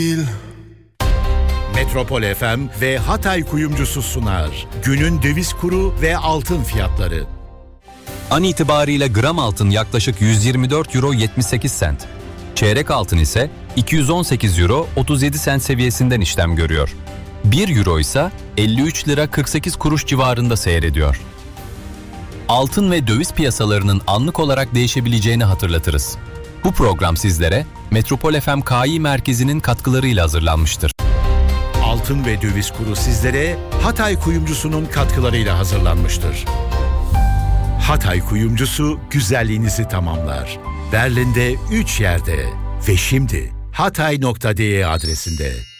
Metropol FM ve Hatay Kuyumcusu sunar. Günün döviz kuru ve altın fiyatları. An itibariyle gram altın yaklaşık 124 euro 78 sent. Çeyrek altın ise 218 euro 37 sent seviyesinden işlem görüyor. 1 euro ise 53 lira 48 kuruş civarında seyrediyor. Altın ve döviz piyasalarının anlık olarak değişebileceğini hatırlatırız. Bu program sizlere Metropol FM Kİ Merkezi'nin katkılarıyla hazırlanmıştır. Altın ve döviz kuru sizlere Hatay Kuyumcusu'nun katkılarıyla hazırlanmıştır. Hatay Kuyumcusu güzelliğinizi tamamlar. Berlin'de 3 yerde ve şimdi hatay.de adresinde.